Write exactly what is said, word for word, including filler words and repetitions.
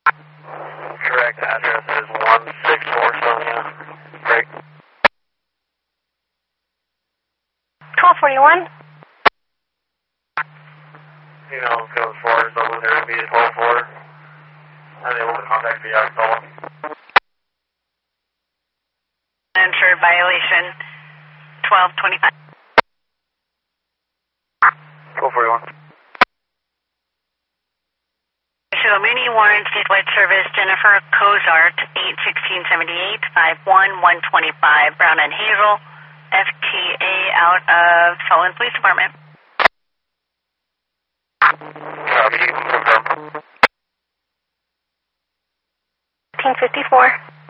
Correct address is one six four Sonia. Break. twelve forty-one. Email code four is over there to be at twelve four. Unable to contact the actual. Insured violation twelve twenty-five. twelve forty-one. Show mini warrant statewide service Jennifer Cozart, eight sixteen seventy-eight, five one one twenty-five, Brown and Hazel, F T A out of Sullivan Police Department. Copy, confirm. fifteen fifty-four.